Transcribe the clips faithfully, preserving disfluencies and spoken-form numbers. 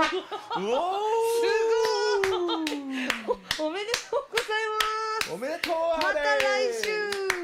おおめでとうございます。 おめでとう。 また来週。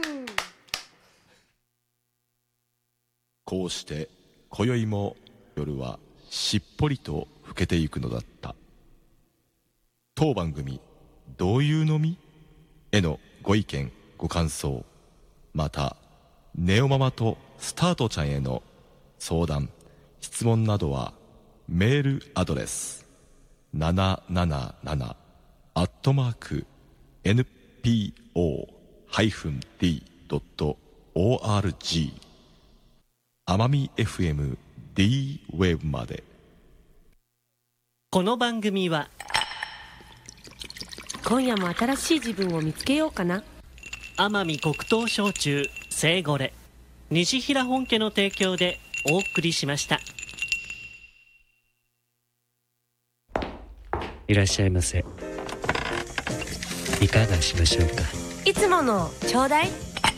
こうして今宵も夜はしっぽりと更けてゆくのだった。当番組どういうのみへのご意見ご感想、またネオママとスタートちゃんへの相談質問などはメールアドレスななななななアットマーク エヌピーオー ディー ドット オーアールジー 奄美 エフエム D ウェブまで。 この番組は今夜も新しい自分を見つけようかな。 奄美黒糖焼酎聖ゴレ西平本家の提供でお送りしました。 いらっしゃいませ。いかがしましょうか。 いつものちょうだい。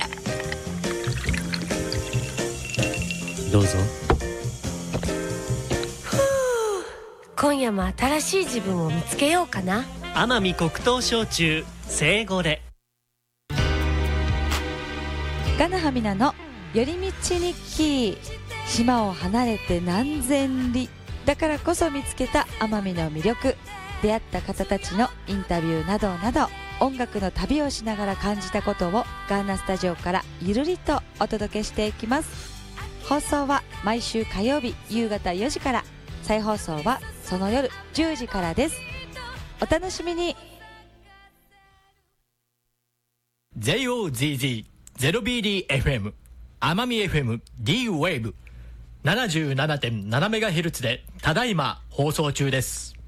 どうぞ。 今夜も新しい自分を見つけようかな。 奄美黒糖焼酎聖ゴレ。 ガナハミナの寄り道日記。島を離れて何千里だからこそ見つけた奄美の魅力、出会った方たちのインタビューなどなど、音楽の旅をしながら感じたことをガーナスタジオからゆるりとお届けしていきます。放送は毎週火曜日夕方よじから、再放送はその夜じゅうじからです。お楽しみに。 ゼットゼットゼロビーディーエフエム 奄美 エフエム D ウェーブ ななじゅうななてんななメガヘルツ でただいま放送中です。